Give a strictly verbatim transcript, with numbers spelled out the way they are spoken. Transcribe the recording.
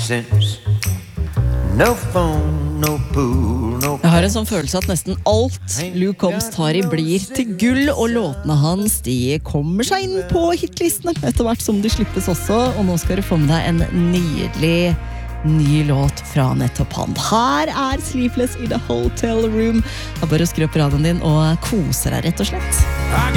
Since no phone, no pool, no Jeg har en sånn følelse at nesten alt Luke Combs tar i blir til gull, og låtene hans de kommer seg inn på hitlistene etter hvert som de slippes også, og nå skal du få med deg en nydelig ny låt fra nettopp han. Her er Sleepless in the Hotel Room. Det er bare å skru opp radioen din og kose deg rett og slett.